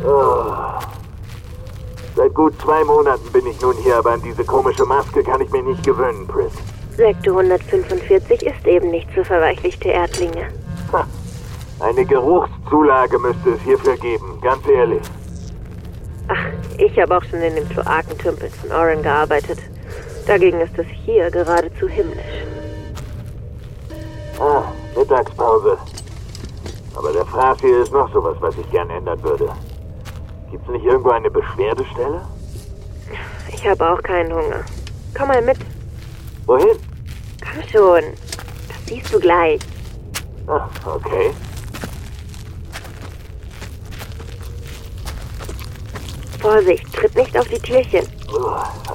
Oh. Seit gut 2 Monaten bin ich nun hier, aber an diese komische Maske kann ich mich nicht gewöhnen, Pris. Sektor 145 ist eben nicht für verweichlichte Erdlinge. Ha. Eine Geruchszulage müsste es hierfür geben, ganz ehrlich. Ach, ich habe auch schon in den Kloakentümpeln von Oren gearbeitet. Dagegen ist es hier geradezu himmlisch. Ah, Mittagspause. Aber der Fraß hier ist noch sowas, was ich gern ändern würde. Gibt's nicht irgendwo eine Beschwerdestelle? Ich habe auch keinen Hunger. Komm mal mit. Wohin? Komm schon. Das siehst du gleich. Ah, okay. Vorsicht, tritt nicht auf die Tierchen.